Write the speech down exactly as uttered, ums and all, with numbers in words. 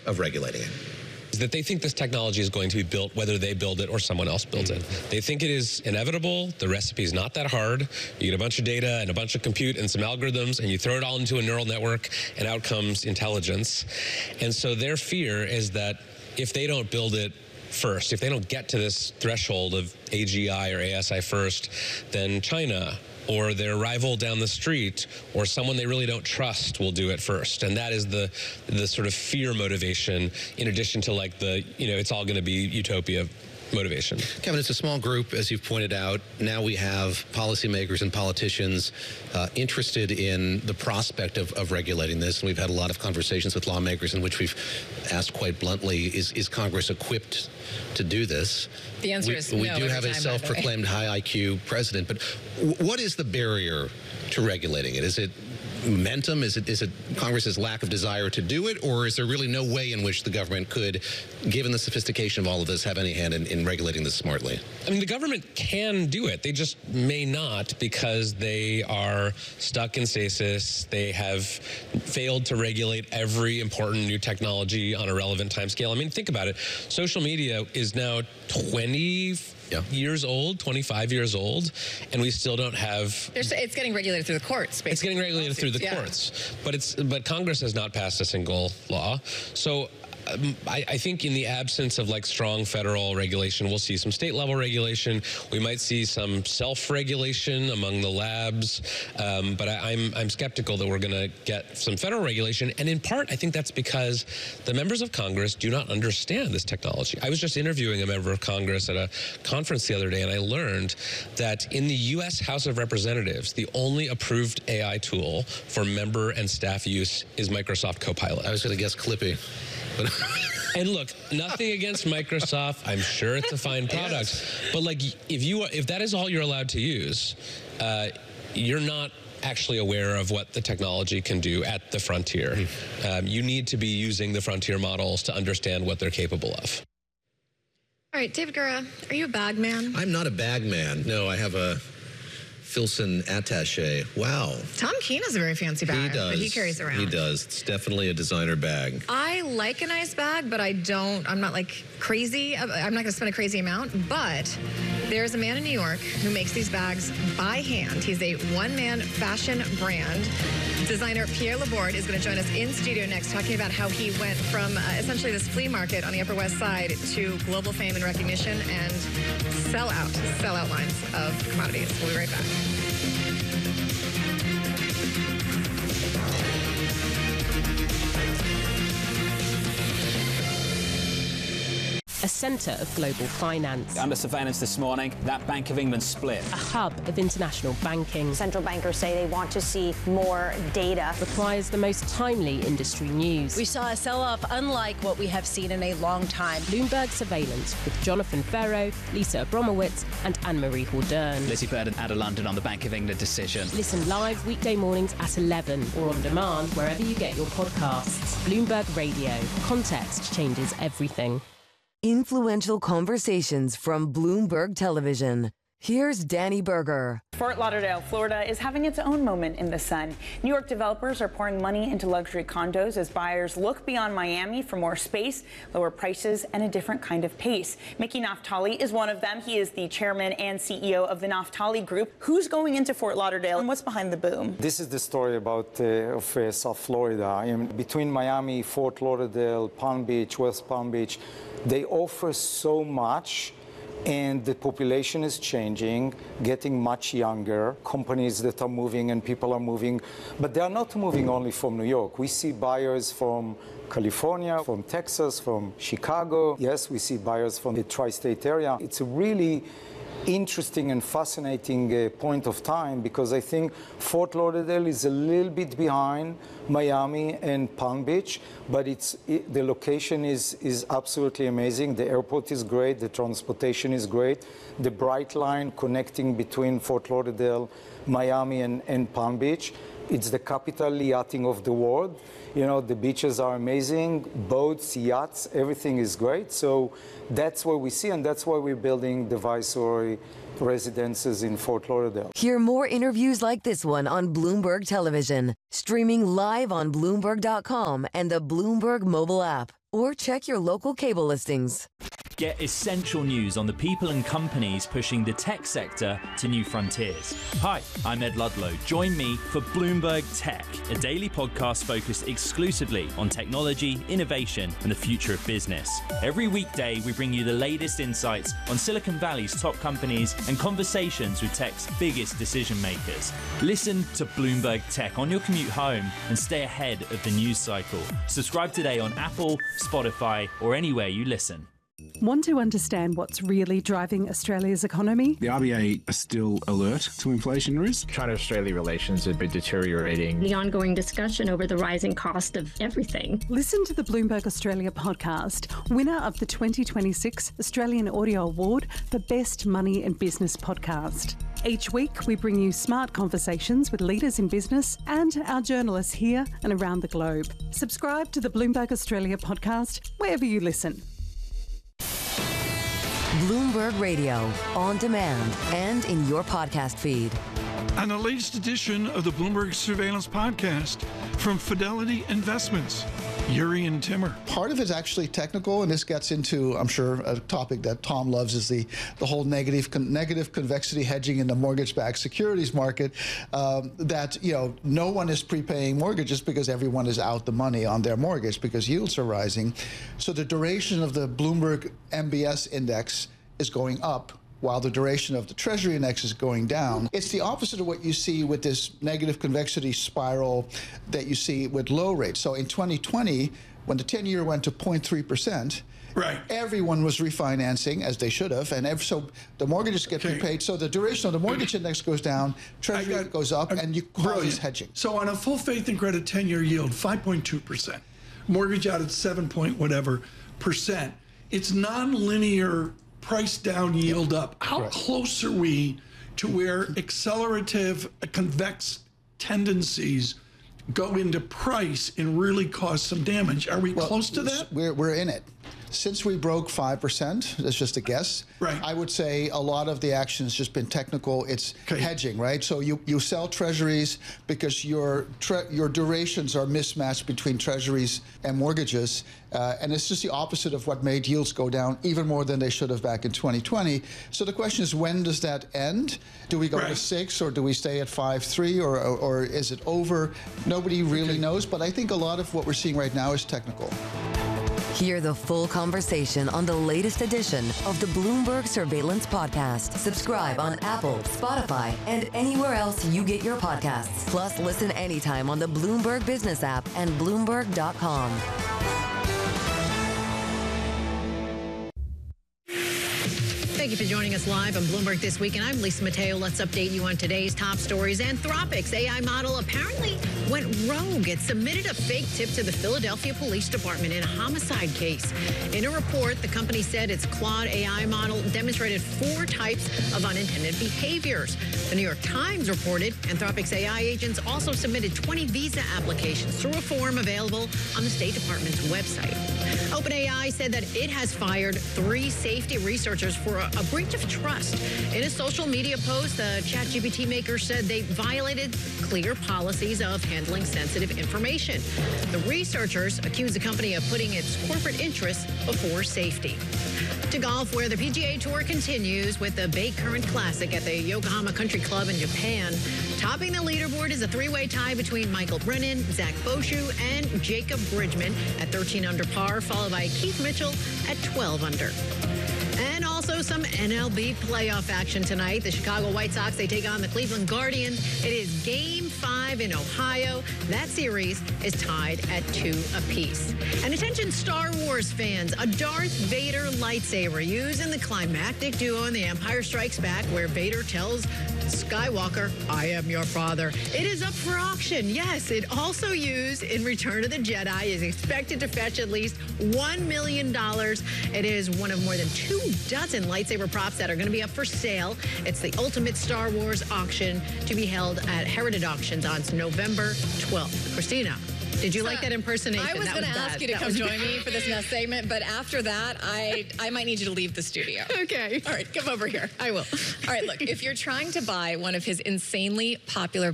of regulating it? That they think this technology is going to be built whether they build it or someone else builds it. They think it is inevitable. The recipe is not that hard. You get a bunch of data and a bunch of compute and some algorithms, and you throw it all into a neural network, and out comes intelligence. And so their fear is that if they don't build it first, if they don't get to this threshold of A G I or A S I first, then China or their rival down the street, or someone they really don't trust will do it first. And that is the the sort of fear motivation, in addition to like the, you know, it's all going to be utopia motivation. Kevin, it's a small group, as you've pointed out. Now we have policymakers and politicians uh, interested in the prospect of, of regulating this. And we've had a lot of conversations with lawmakers in which we've asked quite bluntly, is, is Congress equipped to do this? The answer we, is we no. We do have a self-proclaimed high I Q president, but w what is the barrier to regulating it? Is it momentum? Is it is it Congress's lack of desire to do it, or is there really no way in which the government could, given the sophistication of all of this, have any hand in, in regulating this smartly? I mean, the government can do it. They just may not, because they are stuck in stasis. They have failed to regulate every important new technology on a relevant timescale. I mean, think about it. Social media is now twenty Yeah. years old, twenty-five years old, and we still don't have... There's, it's getting regulated through the courts, basically. It's getting regulated through the yeah. courts, but it's but Congress has not passed a single law. So um, I, I think in the absence of like strong federal regulation, we'll see some state level regulation. We might see some self-regulation among the labs, um, but I, I'm, I'm skeptical that we're going to get some federal regulation. And in part, I think that's because the members of Congress do not understand this technology. I was just interviewing a member of Congress at a conference the other day, and I learned that in the U S House of Representatives, the only approved A I tool for member and staff use is Microsoft Copilot. I was going to guess Clippy. And look, nothing against Microsoft. I'm sure it's a fine product. Yes. But like, if you if that is all you're allowed to use, uh, you're not actually aware of what the technology can do at the frontier. Mm. Um, you need to be using the frontier models to understand what they're capable of. All right, David Gura, are you a bag man? I'm not a bag man. No, I have a Filson attaché. Wow. Tom Keene has a very fancy bag he does. that he carries around. He does. It's definitely a designer bag. I like a nice bag, but I don't, I'm not like crazy. I'm not going to spend a crazy amount, but there's a man in New York who makes these bags by hand. He's a one-man fashion brand. Designer Pierre Laborde is going to join us in studio next, talking about how he went from uh, essentially this flea market on the Upper West Side to global fame and recognition and sell out, sell out lines of commodities. We'll be right back. A centre of global finance. Under surveillance this morning, that Bank of England split. A hub of international banking. Central bankers say they want to see more data. Requires the most timely industry news. We saw a sell-off unlike what we have seen in a long time. Bloomberg Surveillance with Jonathan Ferro, Lisa Abromowitz and Anne-Marie Hordern. Lizzie Burden out of London on the Bank of England decision. Listen live weekday mornings at eleven or on demand wherever you get your podcasts. Bloomberg Radio. Context changes everything. Influential conversations from Bloomberg Television. Here's Danny Berger. Fort Lauderdale, Florida is having its own moment in the sun. New York developers are pouring money into luxury condos as buyers look beyond Miami for more space, lower prices, and a different kind of pace. Mickey Naftali is one of them. He is the chairman and C E O of the Naftali Group. Who's going into Fort Lauderdale and what's behind the boom? This is the story about uh, of uh, South Florida. I am between Miami, Fort Lauderdale, Palm Beach, West Palm Beach. They offer so much. And the population is changing, getting much younger, companies that are moving and people are moving, but they are not moving only from New York. We see buyers from California, from Texas, from Chicago. Yes, we see buyers from the tri-state area. It's a really interesting and fascinating uh, point of time, because I think Fort Lauderdale is a little bit behind Miami and Palm Beach, but it's it, the location is is absolutely amazing. The airport is great, the transportation is great, the Bright Line connecting between Fort Lauderdale, Miami and, and Palm Beach. It's the capital yachting of the world. You know, the beaches are amazing, boats, yachts, everything is great. So that's what we see, and that's why we're building the Viceroy residences in Fort Lauderdale. Hear more interviews like this one on Bloomberg Television, streaming live on Bloomberg dot com and the Bloomberg mobile app, or check your local cable listings. Get essential news on the people and companies pushing the tech sector to new frontiers. Hi, I'm Ed Ludlow. Join me for Bloomberg Tech, a daily podcast focused exclusively on technology, innovation, and the future of business. Every weekday, we bring you the latest insights on Silicon Valley's top companies and conversations with tech's biggest decision makers. Listen to Bloomberg Tech on your commute home and stay ahead of the news cycle. Subscribe today on Apple, Spotify, or anywhere you listen. Want to understand what's really driving Australia's economy? The R B A are still alert to inflation risk. China-Australia relations have been deteriorating. The ongoing discussion over the rising cost of everything. Listen to the Bloomberg Australia podcast, winner of the twenty twenty-six Australian Audio Award for Best Money and Business Podcast. Each week, we bring you smart conversations with leaders in business and our journalists here and around the globe. Subscribe to the Bloomberg Australia podcast wherever you listen. Bloomberg Radio, on demand and in your podcast feed. On the latest edition of the Bloomberg Surveillance Podcast from Fidelity Investments, Yuri and Timmer. Part of it is actually technical, and this gets into, I'm sure, a topic that Tom loves, is the, the whole negative con- negative convexity hedging in the mortgage-backed securities market, um, that, you know, no one is prepaying mortgages because everyone is out the money on their mortgage because yields are rising. So the duration of the Bloomberg M B S index is going up while the duration of the Treasury index is going down. It's the opposite of what you see with this negative convexity spiral that you see with low rates. So in twenty twenty, when the ten-year went to zero point three percent, right, everyone was refinancing, as they should have, and every, so the mortgages get okay. prepaid. So the duration of the mortgage index goes down, Treasury got, goes up, and you call this hedging. So on a full faith and credit ten-year yield, five point two percent. Mortgage out at seven point whatever percent. It's non-linear price down, yield up. How right. close are we to where accelerative, convex tendencies go into price and really cause some damage? Are we well, close to that? We're, we're in it. Since we broke five percent, that's just a guess, right. I would say a lot of the action has just been technical. It's okay. hedging, right? So you, you sell treasuries because your tre- your durations are mismatched between treasuries and mortgages. Uh, and it's just the opposite of what made yields go down even more than they should have back in twenty twenty. So the question is, when does that end? Do we go right. to six, or do we stay at five three, or, or, or is it over? Nobody really okay. knows, but I think a lot of what we're seeing right now is technical. Hear the full conversation on the latest edition of the Bloomberg Surveillance Podcast. Subscribe on Apple, Spotify, and anywhere else you get your podcasts. Plus, listen anytime on the Bloomberg Business app and Bloomberg dot com. Thank you for joining us live on Bloomberg This Week, and I'm Lisa Mateo. Let's update you on today's top stories. Anthropic's A I model apparently went rogue. It submitted a fake tip to the Philadelphia Police Department in a homicide case. In a report, the company said its Claude A I model demonstrated four types of unintended behaviors. The New York Times reported Anthropic's A I agents also submitted twenty visa applications through a form available on the State Department's website. OpenAI said that it has fired three safety researchers for a, a breach of trust. In a social media post, the ChatGPT maker said they violated clear policies of handling sensitive information. The researchers accused the company of putting its corporate interests before safety. To golf, where the P G A Tour continues with the Bay Current Classic at the Yokohama Country Club in Japan. Topping the leaderboard is a three-way tie between Michael Brennan, Zach Boshu, and Jacob Bridgman at thirteen under par, followed by Keith Mitchell at twelve under. And also some N L B playoff action tonight. The Chicago White Sox, they take on the Cleveland Guardians. It is game five in Ohio. That series is tied at two apiece. And attention Star Wars fans, a Darth Vader lightsaber used in the climactic duo in The Empire Strikes Back, where Vader tells Skywalker, I am your father. It is up for auction. Yes, it also used in Return of the Jedi is expected to fetch at least one million dollars. It is one of more than two dozen lightsaber props that are going to be up for sale. It's the ultimate Star Wars auction to be held at Heritage Auctions on November twelfth. Christina, did you so, like that impersonation? I was going to ask bad. you to that come join me for this next segment, but after that, I I might need you to leave the studio. Okay. All right, come over here. I will. All right, look, if you're trying to buy one of his insanely popular